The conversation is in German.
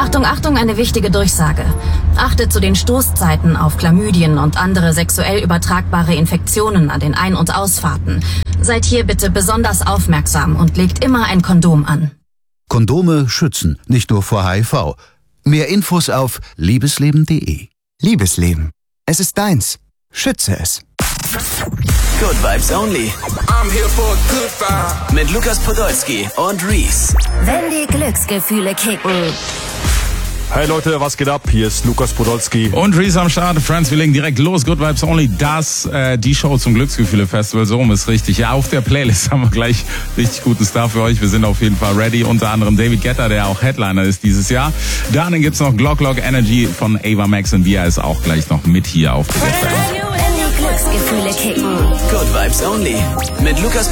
Achtung, Achtung, eine wichtige Durchsage. Achtet zu den Stoßzeiten auf Chlamydien und andere sexuell übertragbare Infektionen an den Ein- und Ausfahrten. Seid hier bitte besonders aufmerksam und legt immer ein Kondom an. Kondome schützen, nicht nur vor HIV. Mehr Infos auf liebesleben.de. Liebesleben. Es ist deins. Schütze es. Good Vibes Only. I'm here for a good vibe. Mit Lukas Podolski und Reese. Wenn die Glücksgefühle kicken. Hey Leute, was geht ab? Hier ist Lukas Podolski. Und Reese am Start. Friends, wir legen direkt los. Good Vibes Only, die Show zum Glücksgefühle-Festival. So rum ist richtig. Ja, auf der Playlist haben wir gleich richtig guten Stuff für euch. Wir sind auf jeden Fall ready. Unter anderem David Guetta, der auch Headliner ist dieses Jahr. Dann gibt's noch Glock Energy von Ava Max und Dia ist auch gleich noch mit hier auf der Wenn die Glücksgefühle kicken. Good Vibes Only. Mit Lukas